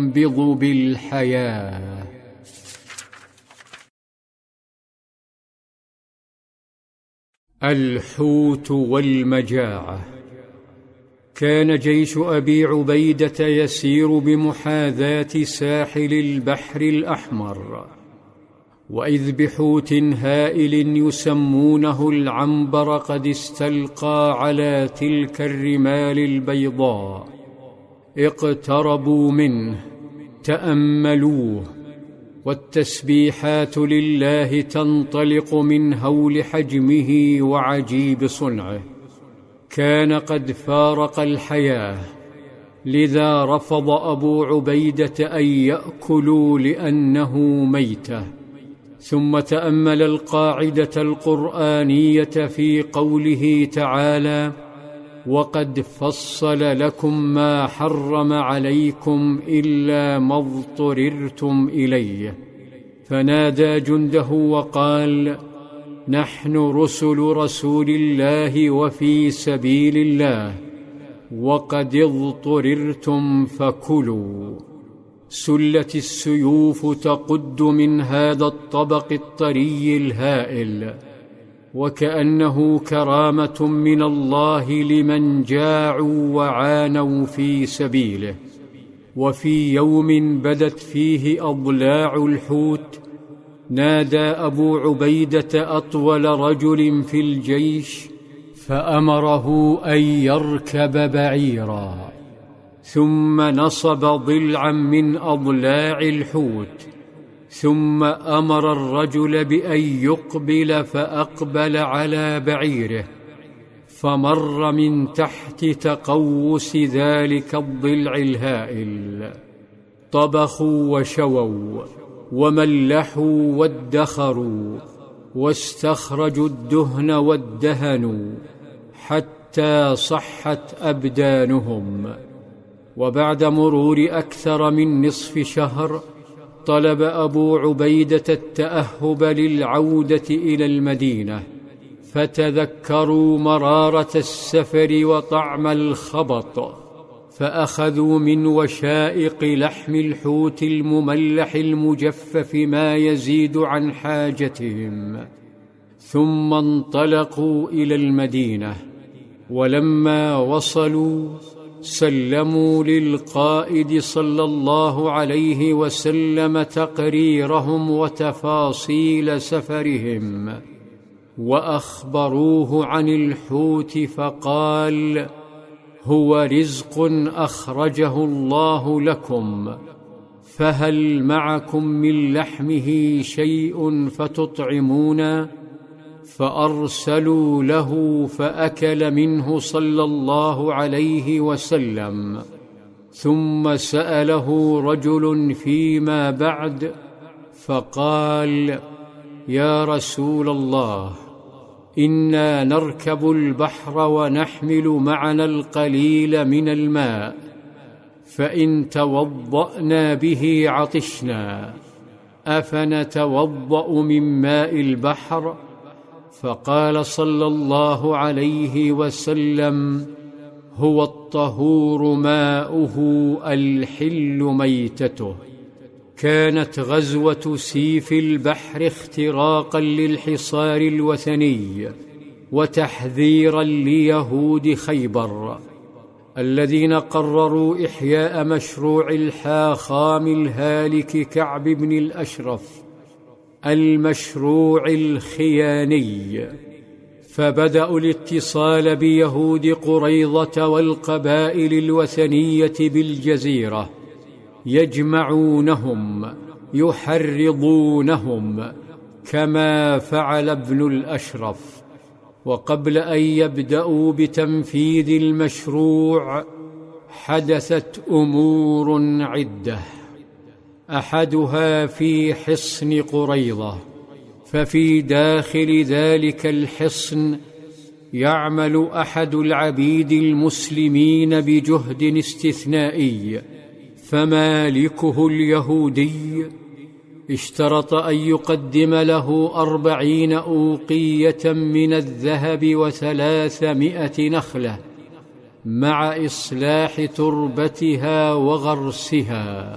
ينبض بالحياة. الحوت والمجاعة. كان جيش أبي عبيدة يسير بمحاذاة ساحل البحر الأحمر، وإذ بحوت هائل يسمونه العنبر قد استلقى على تلك الرمال البيضاء. اقتربوا منه، تأملوه، والتسبيحات لله تنطلق من هول حجمه وعجيب صنعه. كان قد فارق الحياة، لذا رفض أبو عبيدة أن يأكلوا لأنه ميتة. ثم تأمل القاعدة القرآنية في قوله تعالى: وقد فصل لكم ما حرم عليكم إلا ما اضطررتم إليه. فنادى جنده وقال: نحن رسل رسول الله وفي سبيل الله، وقد اضطررتم فكلوا. سلت السيوف تقد من هذا الطبق الطري الهائل، وكأنه كرامة من الله لمن جاعوا وعانوا في سبيله. وفي يوم بدت فيه أضلاع الحوت، نادى أبو عبيدة أطول رجل في الجيش فأمره أن يركب بعيرا، ثم نصب ضلعا من أضلاع الحوت، ثم أمر الرجل بأن يقبل فأقبل على بعيره، فمر من تحت تقوس ذلك الضلع الهائل. طبخوا وشووا وملحوا وادخروا، واستخرجوا الدهن وادهنوا حتى صحت أبدانهم. وبعد مرور أكثر من نصف شهر طلب أبو عبيدة التأهب للعودة إلى المدينة، فتذكروا مرارة السفر وطعم الخبط، فأخذوا من وشائق لحم الحوت المملح المجفف ما يزيد عن حاجتهم، ثم انطلقوا إلى المدينة. ولما وصلوا سلموا للقائد صلى الله عليه وسلم تقريرهم وتفاصيل سفرهم، وأخبروه عن الحوت، فقال: هو رزق أخرجه الله لكم، فهل معكم من لحمه شيء فتطعمون؟ فأرسلوا له فأكل منه صلى الله عليه وسلم. ثم سأله رجل فيما بعد فقال: يا رسول الله، إنا نركب البحر ونحمل معنا القليل من الماء، فإن توضأنا به عطشنا، أفنتوضأ من ماء البحر؟ فقال صلى الله عليه وسلم: هو الطهور ماؤه الحل ميتته. كانت غزوة سيف البحر اختراقا للحصار الوثني وتحذيرا ليهود خيبر الذين قرروا إحياء مشروع الحاخام الهالك كعب بن الأشرف، المشروع الخياني. فبدأوا الاتصال بيهود قريظة والقبائل الوثنية بالجزيرة، يجمعونهم يحرضونهم كما فعل ابن الأشرف. وقبل أن يبدأوا بتنفيذ المشروع حدثت أمور عدة، أحدها في حصن قريظة. ففي داخل ذلك الحصن يعمل أحد العبيد المسلمين بجهد استثنائي، فمالكه اليهودي اشترط أن يقدم له 40 أوقية من الذهب و300 نخلة مع إصلاح تربتها وغرسها.